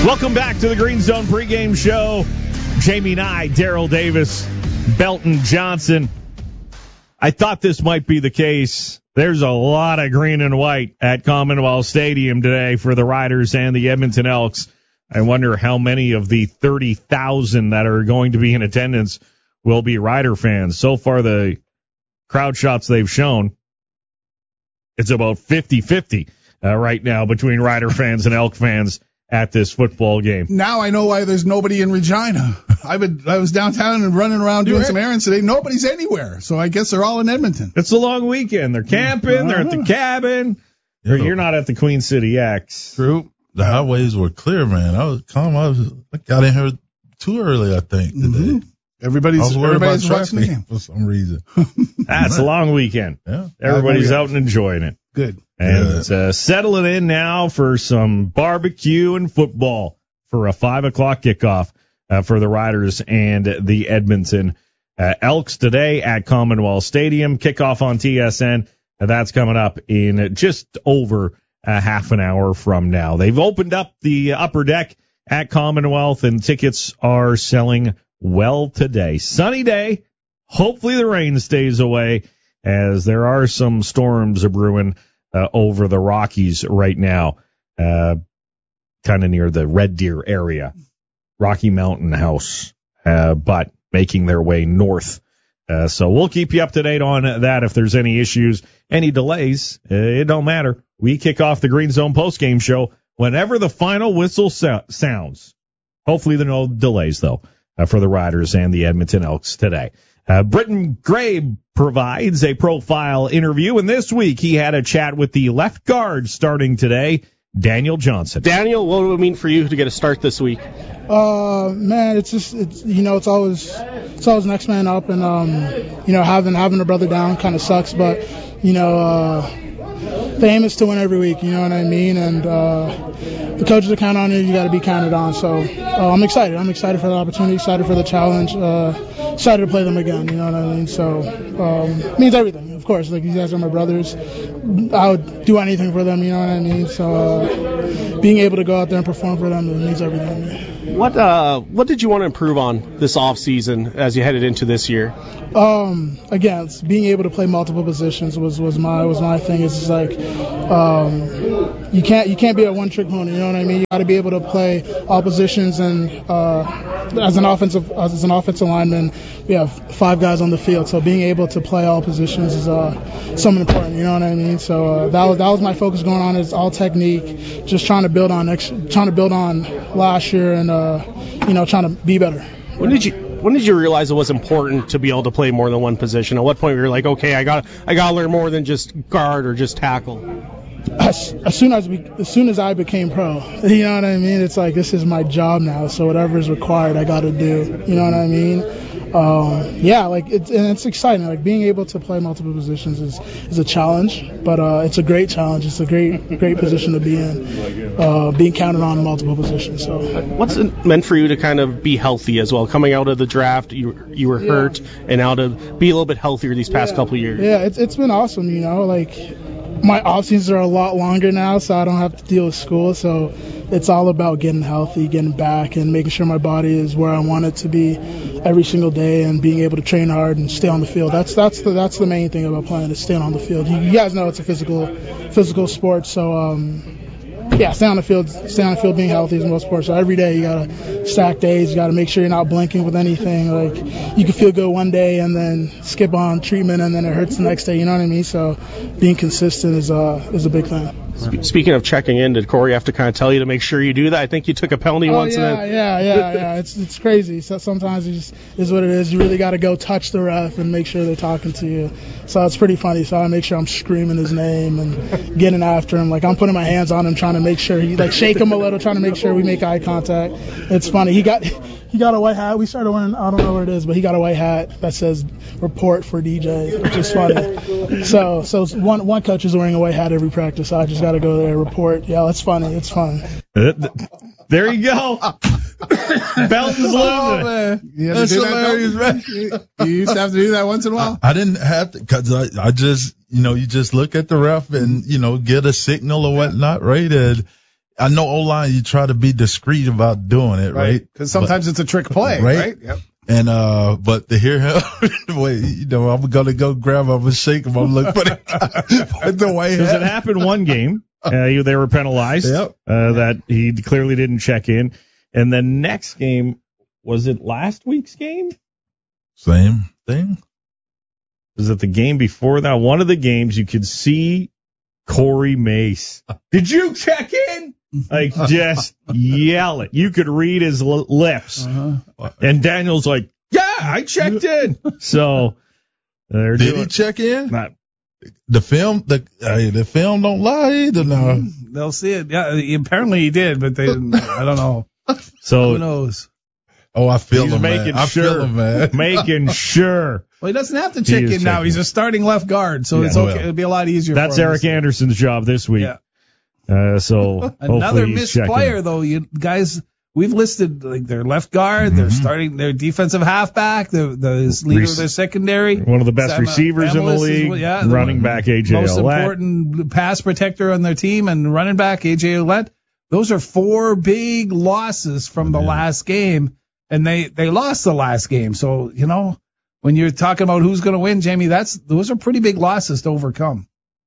Welcome back to the Green Zone pregame show. Jamie Nye, Daryl Davis, Belton Johnson. I thought this might be the case. There's a lot of green and white at Commonwealth Stadium today for the Riders and the Edmonton Elks. I wonder how many of the 30,000 that are going to be in attendance will be Rider fans. So far, the crowd shots they've shown, it's about 50-50 right now between Rider fans and Elk fans at this football game. Now I know why there's nobody in Regina. I was downtown and running around doing some errands today. Nobody's anywhere, so I guess they're all in Edmonton. It's a long weekend. They're camping. They're at the cabin. Yeah. You're not at the Queen City X. True. The highways were clear, man. I was calm. I got in here too early, I think, today. Mm-hmm. Everybody's watching the game for some reason. That's a long weekend. Yeah. Everybody's out and enjoying it. Good. And settling in now for some barbecue and football for a 5 o'clock kickoff for the Riders and the Edmonton Elks today at Commonwealth Stadium. Kickoff on TSN. That's coming up in just over half an hour from now. They've opened up the upper deck at Commonwealth, and tickets are selling well today. Sunny day. Hopefully the rain stays away, as there are some storms brewing over the Rockies right now, kind of near the Red Deer area, Rocky Mountain House, but making their way north. So we'll keep you up to date on that. If there's any issues, any delays, it don't matter. We kick off the Green Zone postgame show whenever the final whistle sounds. Hopefully there are no delays, though, for the Riders and the Edmonton Elks today. Britton Gray provides a profile interview, and this week he had a chat with the left guard starting today, Daniel Johnson. Daniel, what would it mean for you to get a start this week? Man, it's always next man up, and having a brother down kind of sucks, but the aim is to win every week, you know what I mean? And the coaches are counting on you. You got to be counted on. So I'm excited. I'm excited for the opportunity, excited for the challenge, excited to play them again, you know what I mean? So it means everything, of course. Like, you guys are my brothers. I would do anything for them, you know what I mean? So being able to go out there and perform for them, it means everything. What did you want to improve on this offseason as you headed into this year? Again, being able to play multiple positions was my thing. It's just like you can't be a one-trick pony. You know what I mean? You got to be able to play all positions. And as an offensive lineman, we have 5 guys on the field, so being able to play all positions is something important. You know what I mean? So that was my focus going on, is all technique, just trying to build on last year, and trying to be better. When did you realize it was important to be able to play more than one position? At what point were you like, okay, I got to learn more than just guard or just tackle? As soon as I became pro, you know what I mean? It's like, this is my job now, so whatever is required, I got to do. You know what I mean? It's exciting. Like, being able to play multiple positions is a challenge, but it's a great challenge. It's a great position to be in, being counted on in multiple positions. So, what's it meant for you to kind of be healthy as well? Coming out of the draft, you were hurt, and now to be a little bit healthier these past couple of years. Yeah, it's been awesome. My off seasons are a lot longer now, so I don't have to deal with school. So it's all about getting healthy, getting back, and making sure my body is where I want it to be every single day, and being able to train hard and stay on the field. That's the main thing about playing, is staying on the field. You guys know it's a physical sport, so stay on the field, being healthy is most important. So every day you gotta stack days. You gotta make sure you're not blinking with anything. Like, you can feel good one day and then skip on treatment, and then it hurts the next day. You know what I mean? So being consistent is a big thing. Speaking of checking in, did Corey have to kind of tell you to make sure you do that? I think you took a penalty once. Yeah. It's crazy. So sometimes it just is what it is. You really got to go touch the ref and make sure they're talking to you. So it's pretty funny. So I make sure I'm screaming his name and getting after him. Like, I'm putting my hands on him, trying to make sure shake him a little, trying to make sure we make eye contact. It's funny. He got a white hat. We started wearing, I don't know where it is, but he got a white hat that says "Report for DJ," which is funny. So one coach is wearing a white hat every practice. So I just got to go there, report. Yeah, it's funny. It's fun. There you go. Belton's losing. Man. That's hilarious, man. You used to have to do that once in a while? I didn't have to, because I just, you just look at the ref and, get a signal or whatnot, right? And I know O-line, you try to be discreet about doing it, right? Because sometimes it's a trick play, right? Yep. And, but to hear him, wait, I'm going to go grab him and shake him. I'm looking for the way. Because it happened one game. They were penalized. Yep. That he clearly didn't check in. And the next game, was it last week's game? Same thing. Was it the game before that? One of the games you could see Corey Mace. Did you check in? Like, just yell it. You could read his lips. And Daniel's like, yeah, I checked in. So, did he check in? Not. The film don't lie either now. They'll see it. Yeah, apparently he did, but they didn't. I don't know. So who knows? Oh, I feel he's him, making man. sure, I feel him, man. Making sure. Well, he doesn't have to check in now. He's a starting left guard, so it's okay. It'll be a lot easier. That's for him. Eric Anderson's job this week. Yeah. So another missed player, though. You guys, we've listed like their left guard, their starting, their defensive halfback, the leader of their secondary, one of the best receivers in the league, running back AJ most Ouellette. important pass protector on their team, and running back AJ Ouellette. Those are 4 big losses from the last game, and they lost the last game. So when you're talking about who's going to win, Jamie, those are pretty big losses to overcome.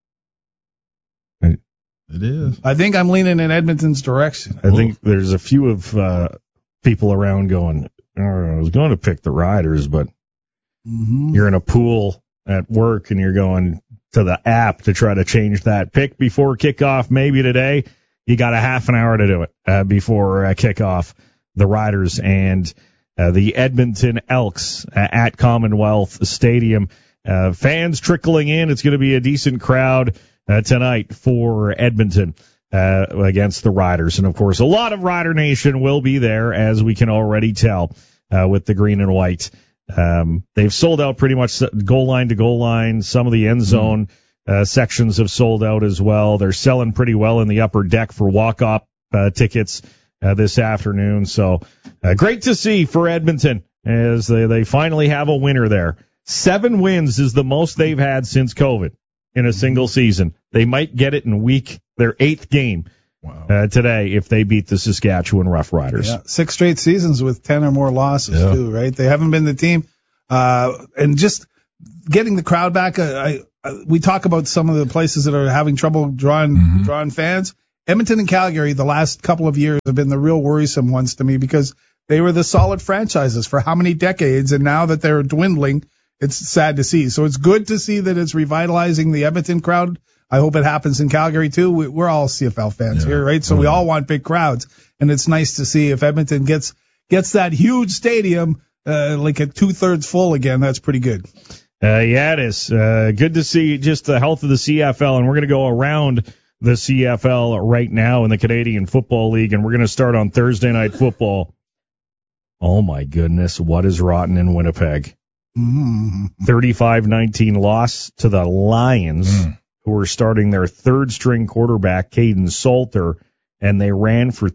It is. I think I'm leaning in Edmonton's direction. I think there's a few of people around going, I was going to pick the Riders, but you're in a pool at work and you're going to the app to try to change that pick before kickoff. Maybe today you got a half an hour to do it before kickoff. The Riders and the Edmonton Elks at Commonwealth Stadium. Fans trickling in. It's going to be a decent crowd tonight for Edmonton against the Riders. And, of course, a lot of Rider Nation will be there, as we can already tell with the green and white. They've sold out pretty much goal line to goal line. Some of the end zone sections have sold out as well. They're selling pretty well in the upper deck for walk-up tickets this afternoon. So great to see for Edmonton as they finally have a winner there. 7 wins is the most they've had since COVID. In a single season. They might get it in their 8th game today if they beat the Saskatchewan Roughriders. Yeah, 6 straight seasons with 10 or more losses too, right? They haven't been the team. And just getting the crowd back, we talk about some of the places that are having trouble drawing fans. Edmonton and Calgary the last couple of years have been the real worrisome ones to me because they were the solid franchises for how many decades, and now that they're dwindling, it's sad to see. So it's good to see that it's revitalizing the Edmonton crowd. I hope it happens in Calgary too. We're all CFL fans here, right? So we all want big crowds, and it's nice to see if Edmonton gets that huge stadium like at 2/3 full again. That's pretty good. Yeah, it is. Good to see just the health of the CFL, and we're going to go around the CFL right now in the Canadian Football League, and we're going to start on Thursday Night Football. Oh my goodness, what is rotten in Winnipeg? 35-19 loss to the Lions, who are starting their 3rd-string quarterback, Caden Salter, and they ran for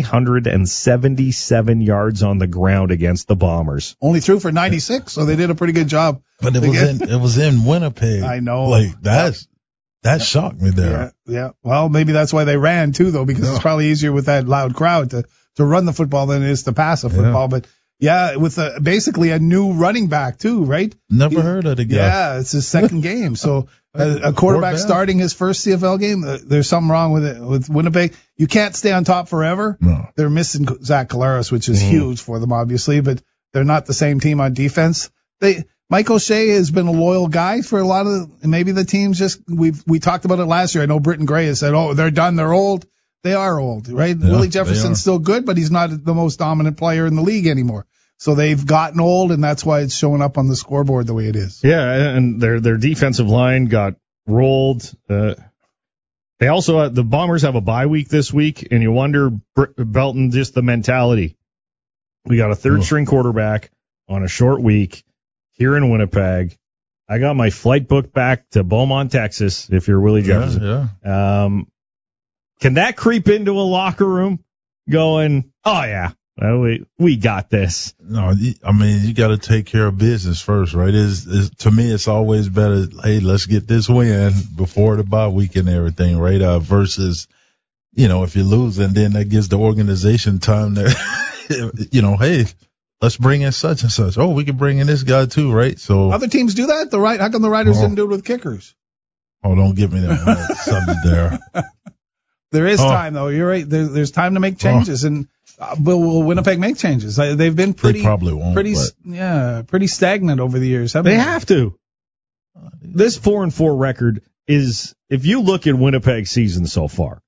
377 yards on the ground against the Bombers. Only threw for 96, so they did a pretty good job. But it was in Winnipeg. I know. Like that shocked me there. Yeah. Well, maybe that's why they ran too, though, because it's probably easier with that loud crowd to run the football than it is to pass the football. But yeah, with basically a new running back too, right? Never heard of the guy. Yeah, it's his 2nd game. So a quarterback starting his first CFL game, there's something wrong with it with Winnipeg. You can't stay on top forever. No. They're missing Zach Collaros, which is huge for them, obviously, but they're not the same team on defense. Mike O'Shea has been a loyal guy for a lot of maybe the teams. We talked about it last year. I know Britton Gray has said, "Oh, they're done. They're old." They are old, right? Yeah, Willie Jefferson's still good, but he's not the most dominant player in the league anymore. So they've gotten old, and that's why it's showing up on the scoreboard the way it is. Yeah, and their defensive line got rolled. They also the Bombers have a bye week this week, and you wonder, Belton, just the mentality. We got a 3rd-string quarterback on a short week here in Winnipeg. I got my flight booked back to Beaumont, Texas, if you're Willie Jefferson. Yeah. Can that creep into a locker room going, oh, yeah, we got this? No, I mean, you got to take care of business first, right? To me, it's always better, hey, let's get this win before the bye week and everything, right? Versus if you lose, and then that gives the organization time to, hey, let's bring in such and such. Oh, we can bring in this guy too, right? So other teams do that. How come the Riders didn't do it with kickers? Oh, don't give me that subject there. There is time, though. You're right. There's time to make changes, and will Winnipeg make changes? They've been pretty, they probably won't, pretty stagnant over the years. They have to. This 4-4 record is, if you look at Winnipeg's season so far,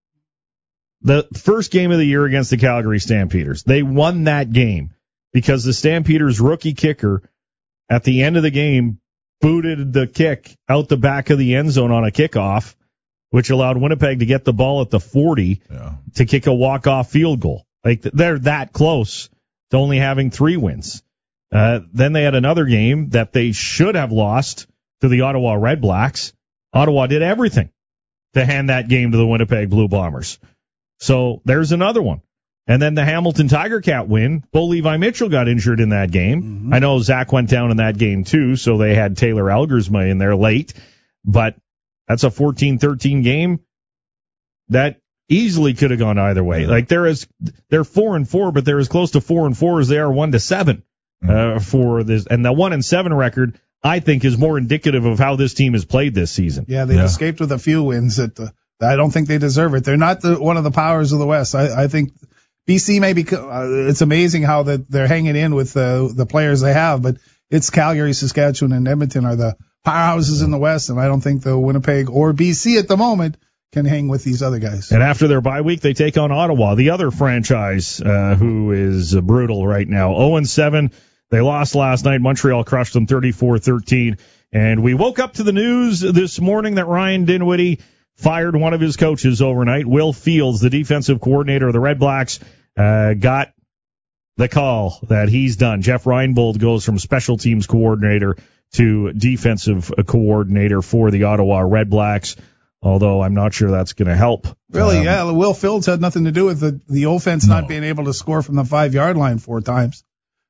the first game of the year against the Calgary Stampeders, they won that game because the Stampeders rookie kicker at the end of the game booted the kick out the back of the end zone on a kickoff, which allowed Winnipeg to get the ball at the 40 to kick a walk-off field goal. Like, they're that close to only having 3 wins. Then they had another game that they should have lost to the Ottawa Red Blacks. Ottawa did everything to hand that game to the Winnipeg Blue Bombers. So there's another one. And then the Hamilton Tiger Cat win. Bo Levi Mitchell got injured in that game. Mm-hmm. I know Zach went down in that game too, so they had Taylor Algersma in there late. But that's a 14-13 game that easily could have gone either way. Like, they're 4-4, but they're as close to 4-4 as they are 1-7 for this. And the 1-7 record, I think, is more indicative of how this team has played this season. Yeah, they've escaped with a few wins that I don't think they deserve it. They're not one of the powers of the West. I think BC may be. It's amazing how they're hanging in with the players they have, but it's Calgary, Saskatchewan, and Edmonton are the powerhouses in the West, and I don't think the Winnipeg or BC at the moment can hang with these other guys. And after their bye week, they take on Ottawa, the other franchise who is brutal right now. 0-7. They lost last night. Montreal crushed them 34-13. And we woke up to the news this morning that Ryan Dinwiddie fired one of his coaches overnight. Will Fields, the defensive coordinator of the Red Blacks, got the call that he's done. Jeff Reinbold goes from special teams coordinator to defensive coordinator for the Ottawa Red Blacks, although I'm not sure that's going to help. Really, Will Fields had nothing to do with the offense not being able to score from the 5-yard line 4 times.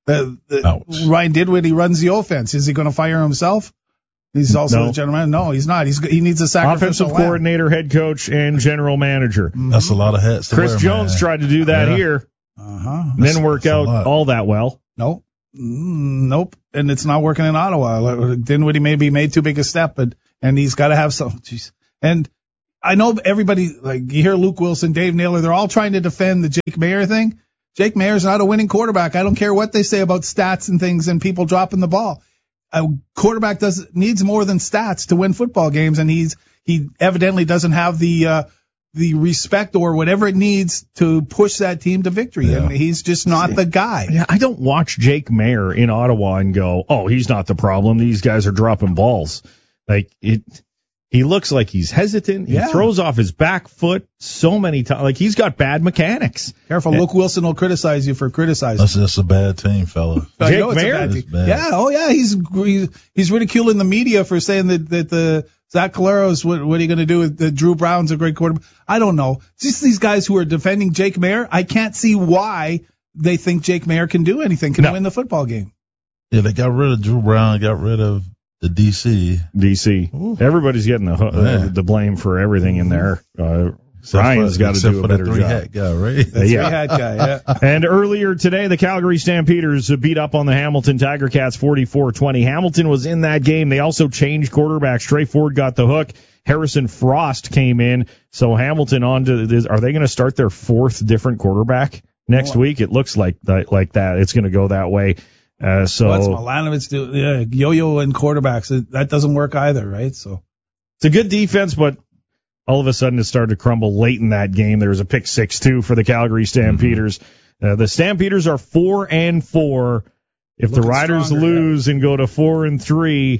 Ryan Dinwiddie runs the offense. Is he going to fire himself? He's also the general manager. No, he's not. He needs a sacrificial offensive coordinator, head coach, and general manager. Mm-hmm. That's a lot of hats to Chris wear, Jones tried to do that here. Didn't work out all that well. Nope. And it's not working in Ottawa. Dinwiddie maybe made too big a step, and he's got to have some. Geez. And I know everybody, like, you hear Luke Wilson, Dave Naylor, they're all trying to defend the Jake Maier thing. Jake Mayer's not a winning quarterback. I don't care what they say about stats and things and people dropping the ball. A quarterback needs more than stats to win football games, and he evidently doesn't have the respect or whatever it needs to push that team to victory. Yeah. And he's just not the guy. Yeah, I don't watch Jake Maier in Ottawa and go, oh, he's not the problem. These guys are dropping balls. Like, he looks like he's hesitant. He throws off his back foot so many times. Like, he's got bad mechanics. Careful, Luke Wilson will criticize you for criticizing. That's just a bad team, fella. Jake Maier? Yeah, he's ridiculing the media for saying that the Zach Collaros, what are you going to do with Drew Brown's a great quarterback? I don't know. Just these guys who are defending Jake Maier, I can't see why they think Jake Maier can do anything, win the football game. Yeah, they got rid of Drew Brown, got rid of the DC. Ooh. Everybody's getting the blame for everything in there. Ryan's got to do a better job. Hat guy, right? Hat guy, yeah. And earlier today, the Calgary Stampeders beat up on the Hamilton Tiger Cats 44-20. Hamilton was in that game. They also changed quarterbacks. Trey Ford got the hook. Harrison Frost came in. So Hamilton are they going to start their 4th different quarterback next week? It looks like that. It's going to go that way. What's Milanovic do? Yeah, yo-yo and quarterbacks. That doesn't work either, right? So it's a good defense, but all of a sudden it started to crumble late in that game. There was a pick 6 too for the Calgary Stampeders. The Stampeders are 4-4. If the Riders lose and go to 4-3,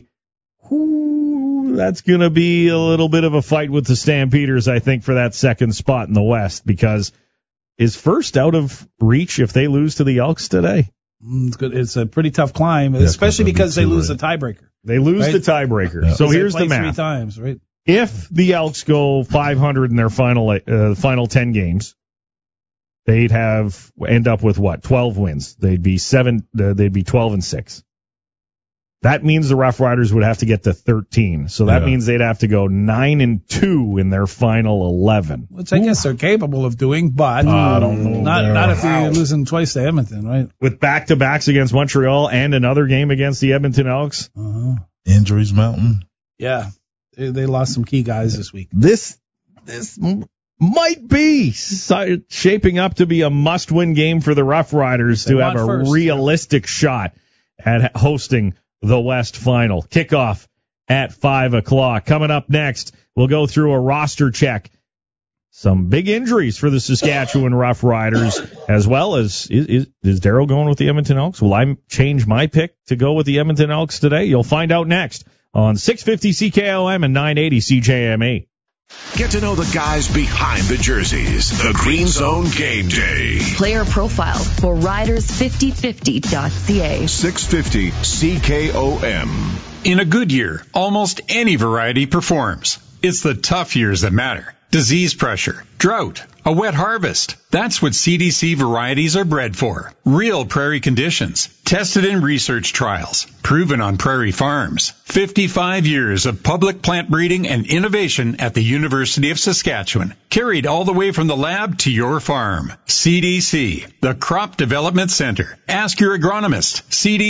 that's going to be a little bit of a fight with the Stampeders, I think, for that second spot in the West, because is first out of reach if they lose to the Elks today? It's good. It's a pretty tough climb, especially because they lose the tiebreaker. They lose the tiebreaker. Yeah. So here's the math. 3 times, right? If the Elks go 500 in their final 10 games, they'd end up with what? 12 wins. They'd be 12-6. That means the Rough Riders would have to get to 13. So that means they'd have to go 9-2 in their final 11. Which I guess they're capable of doing, but I don't know. Not if you're losing twice to Edmonton, right? With back-to-backs against Montreal and another game against the Edmonton Elks. Injuries mountain. Yeah. They lost some key guys this week. This might be shaping up to be a must-win game for the Rough Riders to have a realistic shot at hosting the West Final. Kickoff at 5 o'clock. Coming up next, we'll go through a roster check. Some big injuries for the Saskatchewan Rough Riders, as well as, is Daryl going with the Edmonton Elks? Will I change my pick to go with the Edmonton Elks today? You'll find out next on 650 CKOM and 980 CJME. Get to know the guys behind the jerseys. The Green Zone Game Day. Player profile for riders5050.ca. 650 CKOM. In a good year, almost any variety performs. It's the tough years that matter. Disease pressure, drought, a wet harvest. That's what CDC varieties are bred for. Real prairie conditions, tested in research trials, proven on prairie farms. 55 years of public plant breeding and innovation at the University of Saskatchewan, carried all the way from the lab to your farm. CDC, the Crop Development Center. Ask your agronomist.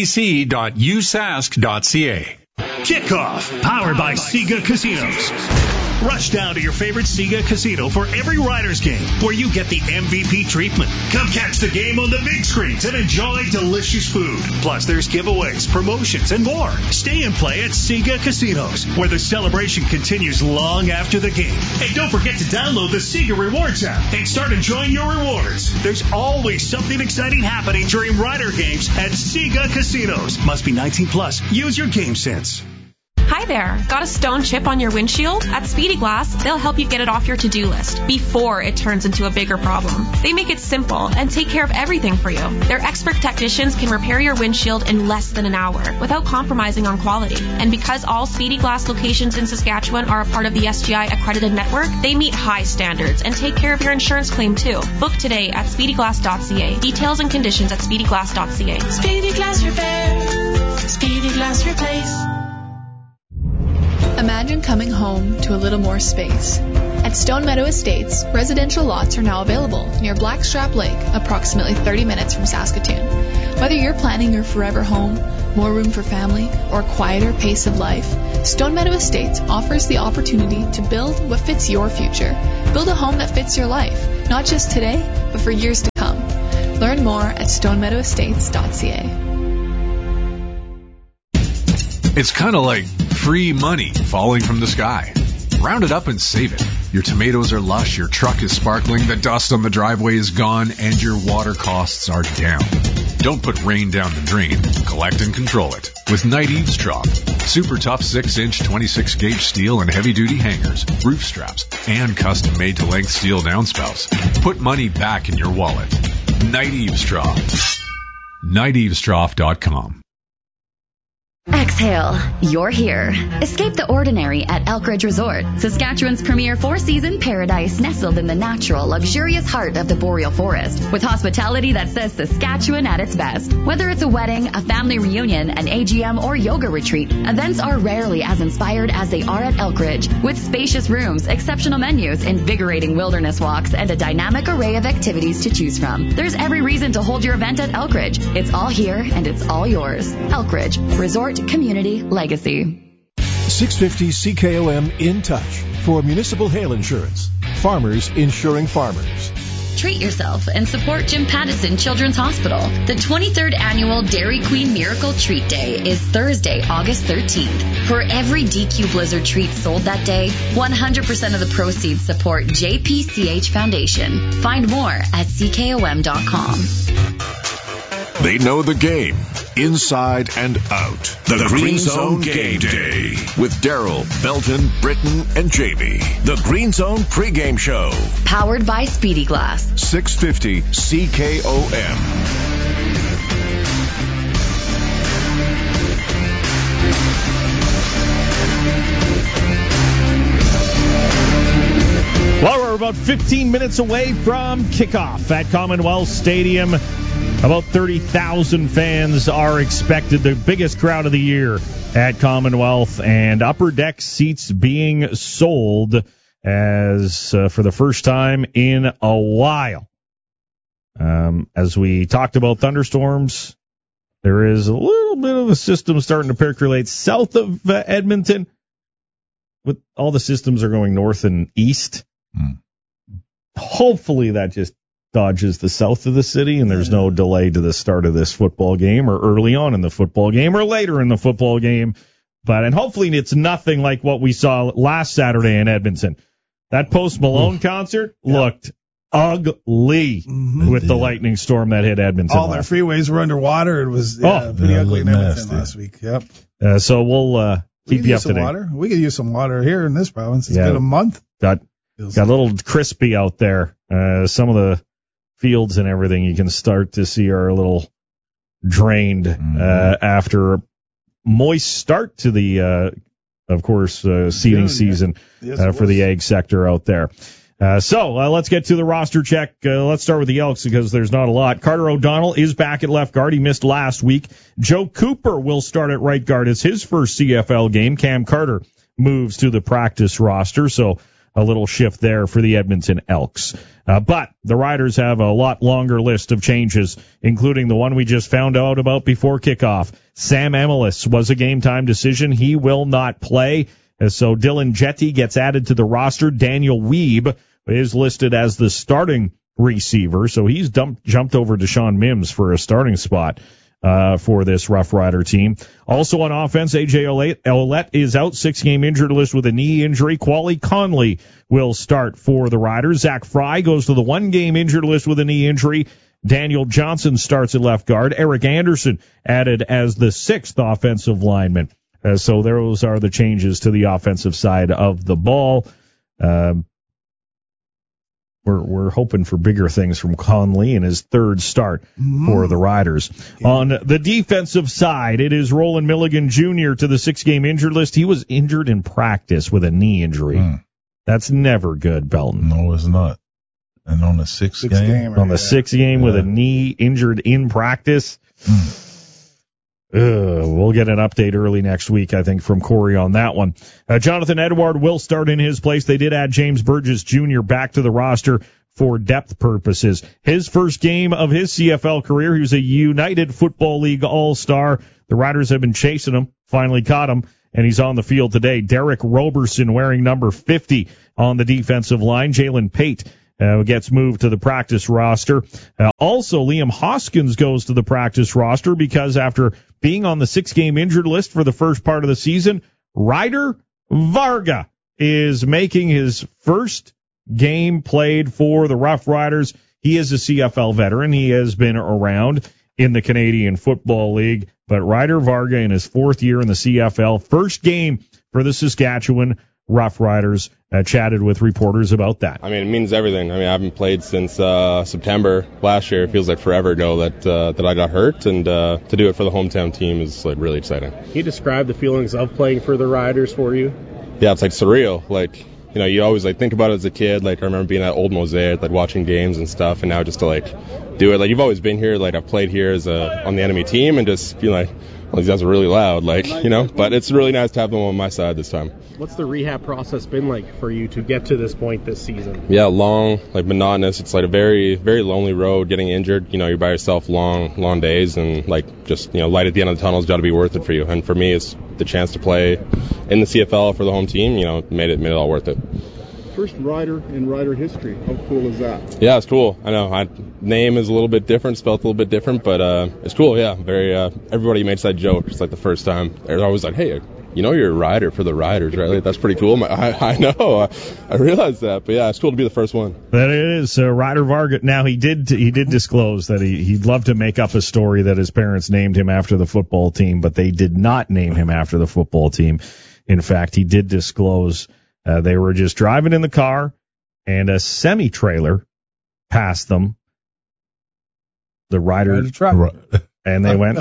cdc.usask.ca. Kickoff, powered by Sega Casinos. Rush down to your favorite Sega casino for every Riders game, where you get the MVP treatment. Come catch the game on the big screens and enjoy delicious food. Plus, there's giveaways, promotions, and more. Stay and play at Sega Casinos, where the celebration continues long after the game. And don't forget to download the Sega Rewards app and start enjoying your rewards. There's always something exciting happening during Rider games at Sega Casinos. Must be 19 plus. Use your game sense. Hi there. Got a stone chip on your windshield? At Speedy Glass, they'll help you get it off your to-do list before it turns into a bigger problem. They make it simple and take care of everything for you. Their expert technicians can repair your windshield in less than an hour without compromising on quality. And because all Speedy Glass locations in Saskatchewan are a part of the SGI accredited network, they meet high standards and take care of your insurance claim too. Book today at speedyglass.ca. Details and conditions at speedyglass.ca. Speedy Glass Repair. Speedy Glass Replace. Imagine coming home to a little more space. At Stone Meadow Estates, residential lots are now available near Blackstrap Lake, approximately 30 minutes from Saskatoon. Whether you're planning your forever home, more room for family, or a quieter pace of life, Stone Meadow Estates offers the opportunity to build what fits your future. Build a home that fits your life, not just today, but for years to come. Learn more at stonemeadowestates.ca. It's kind of like free money falling from the sky. Round it up and save it. Your tomatoes are lush, your truck is sparkling, the dust on the driveway is gone, and your water costs are down. Don't put rain down the drain. Collect and control it with Night Eavesdrop. Super tough 6-inch 26-gauge steel and heavy-duty hangers, roof straps, and custom-made to length steel downspouts. Put money back in your wallet. Night Eavesdrop. NightEavesdrop.com. Exhale. You're here. Escape the ordinary at Elkridge Resort, Saskatchewan's premier four-season paradise nestled in the natural, luxurious heart of the boreal forest, with hospitality that says Saskatchewan at its best. Whether it's a wedding, a family reunion, an AGM, or yoga retreat, events are rarely as inspired as they are at Elkridge, with spacious rooms, exceptional menus, invigorating wilderness walks, and a dynamic array of activities to choose from. There's every reason to hold your event at Elkridge. It's all here and it's all yours. Elkridge Resort Community Legacy. 650 CKOM in touch for municipal hail insurance. Farmers insuring farmers. Treat yourself and support Jim Pattison Children's Hospital. The 23rd annual Dairy Queen Miracle Treat Day is Thursday, August 13th. For every DQ Blizzard treat sold that day, 100% of the proceeds support JPCH Foundation. Find more at CKOM.com. They know the game, inside and out. The Green Zone Game Day with Daryl, Belton, Britton, and Jamie. The Green Zone pregame show. Powered by Speedy Glass. 650 CKOM. Well, we're about 15 minutes away from kickoff at Commonwealth Stadium. About 30,000 fans are expected, the biggest crowd of the year at Commonwealth, and upper deck seats being sold as for the first time in a while. As we talked about thunderstorms, there is a little bit of a system starting to percolate south of Edmonton. With all the systems are going north and east. Hopefully that just dodges the south of the city, and there's no delay to the start of this football game, or early on in the football game, or later in the football game. And hopefully it's nothing like what we saw last Saturday in Edmonton. That Post Malone concert looked ugly with the lightning storm that hit Edmonton. All their freeways were underwater. It was pretty ugly in Edmonton last week. Yep. So we'll keep you up to date. Water. We could use some water here in this province. It's been a month. Got a little crispy out there. Some of the fields and everything you can start to see are a little drained after a moist start to the, of course, seeding season for the egg sector out there. So let's get to the roster check. Let's start with the Elks because there's not a lot. Carter O'Donnell is back at left guard. He missed last week. Joe Cooper will start at right guard. It's his first CFL game. Cam Carter moves to the practice roster, so a little shift there for the Edmonton Elks. But the Riders have a lot longer list of changes, including the one we just found out about before kickoff. Sam Emilus was a game-time decision. He will not play. So Dylan Jetty gets added to the roster. Daniel Weeb is listed as the starting receiver, so he's jumped over to Sean Mims for a starting spot for this Rough Rider team. Also on offense, A.J. Ouellette is out, 6-game injured list with a knee injury. Quali Conley will start for the Riders. Zach Fry goes to the 1-game injured list with a knee injury. Daniel Johnson starts at left guard. Eric Anderson added as the 6th offensive lineman. So those are the changes to the offensive side of the ball. We're hoping for bigger things from Conley in his 3rd start for the Riders. On the defensive side, it is Roland Milligan Jr. to the 6-game injured list. He was injured in practice with a knee injury. That's never good, Belton. No, it's not. And on the 6th game? On the 6th game with a knee injured in practice. We'll get an update early next week, I think, from Corey on that one. Jonathan Edward will start in his place. They did add James Burgess Jr. back to the roster for depth purposes. His first game of his CFL career, he was a United Football League All-Star. The Riders have been chasing him, finally caught him, and he's on the field today. Derek Roberson wearing number 50 on the defensive line. Jalen Pate gets moved to the practice roster. Also, Liam Hoskins goes to the practice roster because after being on the 6-game injured list for the first part of the season, Ryder Varga is making his first game played for the Rough Riders. He is a CFL veteran. He has been around in the Canadian Football League, but Ryder Varga in his 4th year in the CFL, first game for the Saskatchewan Rough Riders, chatted with reporters about that. I mean, it means everything. I mean, I haven't played since September last year. It feels like forever ago that I got hurt, and to do it for the hometown team is like really exciting. Can you describe the feelings of playing for the Riders for you? Yeah, it's like surreal. Like, you know, you always like think about it as a kid. Like, I remember being at Old Mosaic, like watching games and stuff, and now just to like do it. Like, you've always been here. Like, I've played here as on the enemy team, and just feeling like, well, these guys are really loud, like, you know, but it's really nice to have them on my side this time. What's the rehab process been like for you to get to this point this season? Yeah, long, like monotonous. It's like a very, very lonely road getting injured. You know, you're by yourself long days, and like just, you know, light at the end of the tunnel has got to be worth it for you. And for me, it's the chance to play in the CFL for the home team, you know, made it all worth it. First Rider in Rider history. How cool is that? Yeah, it's cool. I know. Name is a little bit different, spelled a little bit different, but it's cool. Yeah, very. Everybody makes that joke. It's like the first time. They're always like, "Hey, you know, you're a rider for the Riders, right?" Like, that's pretty cool. I know. I realized that, but yeah, it's cool to be the first one. That it is. Ryder Varga. Now he did disclose that he'd love to make up a story that his parents named him after the football team, but they did not name him after the football team. In fact, he did disclose. They were just driving in the car, and a semi-trailer passed them. The Ryder truck. And they went,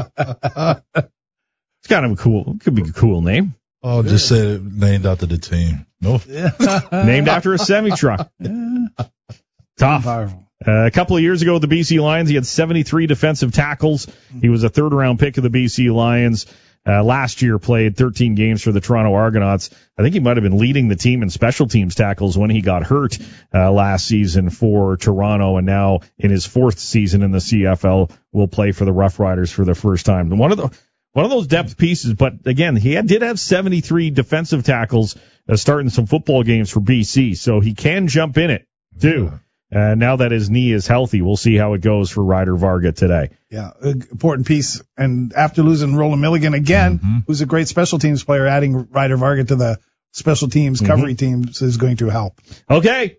it's kind of a cool, it could be a cool name. Oh, just say it named after the team. No. Named after a semi-truck. Tough. A couple of years ago with the BC Lions, he had 73 defensive tackles. He was a third-round pick of the BC Lions. Last year played 13 games for the Toronto Argonauts. I think he might have been leading the team in special teams tackles when he got hurt last season for Toronto, and now in his fourth season in the CFL will play for the Rough Riders for the first time. One of those depth pieces, but again, he did have 73 defensive tackles starting some football games for BC, so he can jump in it too. Now that his knee is healthy, we'll see how it goes for Ryder Varga today. Yeah, important piece. And after losing Roland Milligan again, who's a great special teams player, adding Ryder Varga to the special teams covering teams is going to help. Okay.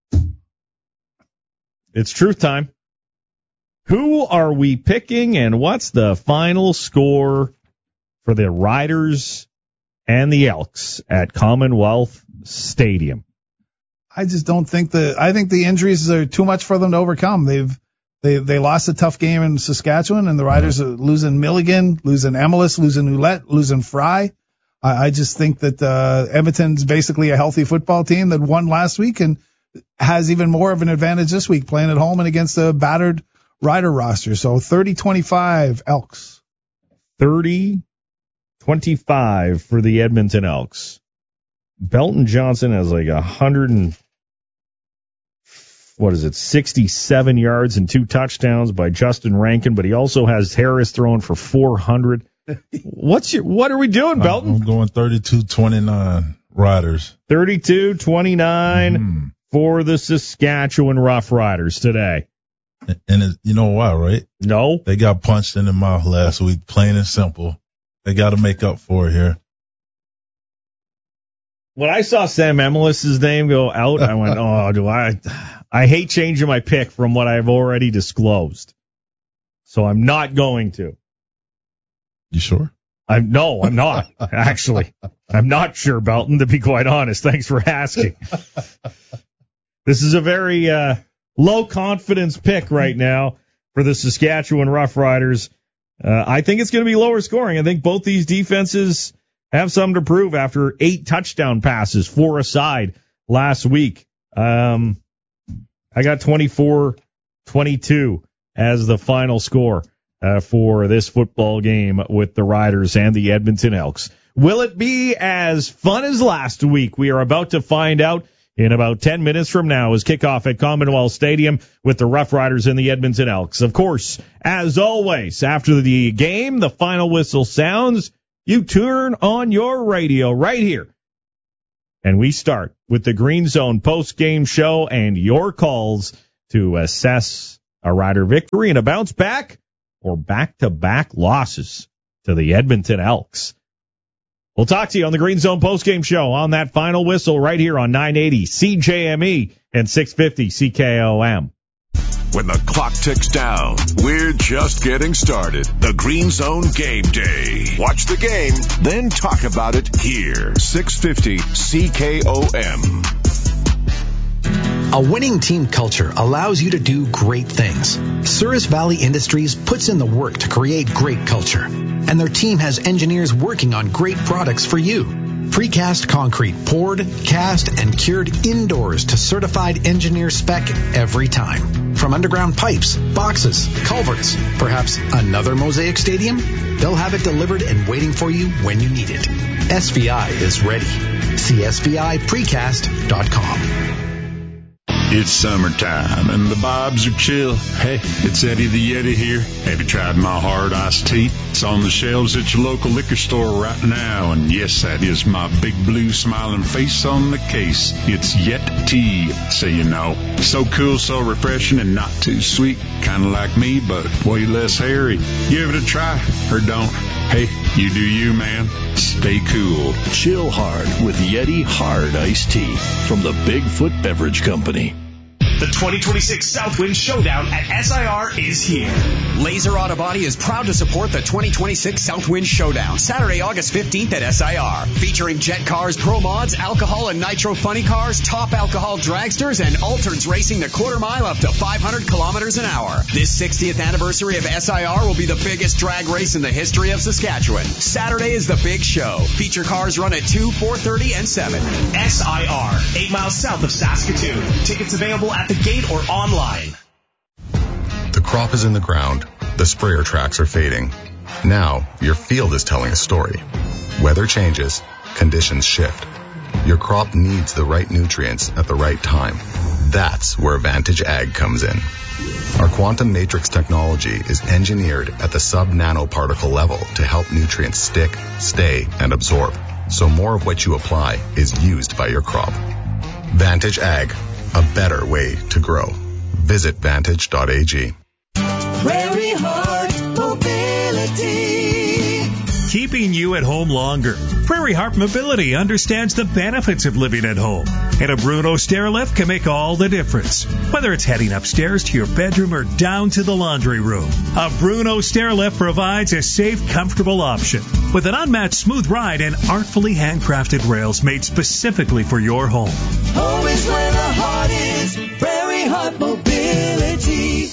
It's truth time. Who are we picking, and what's the final score for the Riders and the Elks at Commonwealth Stadium? I just don't think I think the injuries are too much for them to overcome. They lost a tough game in Saskatchewan, and the Riders are losing Milligan, losing Emelis, losing Ouellette, losing Fry. I just think that Edmonton's basically a healthy football team that won last week and has even more of an advantage this week playing at home and against a battered Rider roster. So 30-25 Elks. 30-25 for the Edmonton Elks. Belton Johnson has like 67 yards and 2 touchdowns by Justin Rankin, but he also has Harris throwing for 400. What are we doing, Belton? I'm going 32-29 Riders. 32-29 for the Saskatchewan Rough Riders today. And you know why, right? No. They got punched in the mouth last week, plain and simple. They got to make up for it here. When I saw Sam Emelis' name go out, I went, I hate changing my pick from what I've already disclosed. So I'm not going to. You sure? No, I'm not, actually. I'm not sure, Belton, to be quite honest. Thanks for asking. This is a very low confidence pick right now for the Saskatchewan Rough Riders. I think it's going to be lower scoring. I think both these defenses have something to prove after 8 touchdown passes, 4 aside last week. I got 24-22 as the final score for this football game with the Riders and the Edmonton Elks. Will it be as fun as last week? We are about to find out in about 10 minutes from now as kickoff at Commonwealth Stadium with the Rough Riders and the Edmonton Elks. Of course, as always, after the game, the final whistle sounds. You turn on your radio right here. And we start with the Green Zone post-game show and your calls to assess a Rider victory and a bounce back or back-to-back losses to the Edmonton Elks. We'll talk to you on the Green Zone post-game show on that final whistle right here on 980 CJME and 650 CKOM. When the clock ticks down, we're just getting started. The Green Zone Game Day. Watch the game, then talk about it here. 650 CKOM. A winning team culture allows you to do great things. Souris Valley Industries puts in the work to create great culture, and their team has engineers working on great products for you. Precast concrete poured, cast, and cured indoors to certified engineer spec every time. From underground pipes, boxes, culverts, perhaps another Mosaic Stadium? They'll have it delivered and waiting for you when you need it. SVI is ready. See SVIPrecast.com. It's summertime and the vibes are chill. Hey, it's Eddie the Yeti here. Have you tried my hard iced tea? It's on the shelves at your local liquor store right now. And yes, that is my big blue smiling face on the case. It's Yeti, so you know. So cool, so refreshing, and not too sweet. Kind of like me, but way less hairy. Give it a try, or don't. Hey, you do you, man. Stay cool. Chill hard with Yeti Hard Iced Tea from the Bigfoot Beverage Company. The 2026 Southwind Showdown at SIR is here. Laser Auto Body is proud to support the 2026 Southwind Showdown, Saturday, August 15th at SIR. Featuring jet cars, pro mods, alcohol and nitro funny cars, top alcohol dragsters, and altereds racing the quarter mile up to 500 kilometers an hour. This 60th anniversary of SIR will be the biggest drag race in the history of Saskatchewan. Saturday is the big show. Feature cars run at 2, 4:30, and 7. SIR, 8 miles south of Saskatoon. Tickets available at the gate or online. crop is in the ground, the sprayer tracks are fading. Now, your field is telling a story. Weather changes, conditions shift. Your crop needs the right nutrients at the right time. That's where Vantage Ag comes in. Our quantum matrix technology is engineered at the sub-nanoparticle level to help nutrients stick, stay, and absorb, so more of what you apply is used by your crop. Vantage Ag, a better way to grow. Visit vantage.ag. Prairie Heart Mobility. Keeping you at home longer. Prairie Heart Mobility understands the benefits of living at home, and a Bruno stair lift can make all the difference. Whether it's heading upstairs to your bedroom or down to the laundry room, a Bruno stair lift provides a safe, comfortable option with an unmatched smooth ride and artfully handcrafted rails made specifically for your home. Home is where the heart is. Prairie Heart Mobility.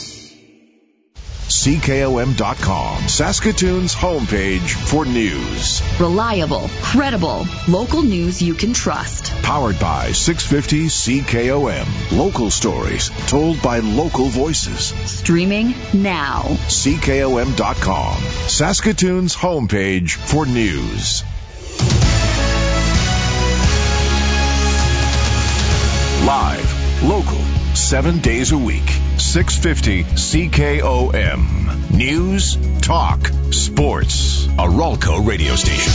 CKOM.com, Saskatoon's homepage for news. Reliable, credible, local news you can trust. Powered by 650 CKOM. Local stories told by local voices. Streaming now. CKOM.com, Saskatoon's homepage for news. Live, local, 7 days a week. 650 CKOM. News, talk, sports. A Ralco radio station.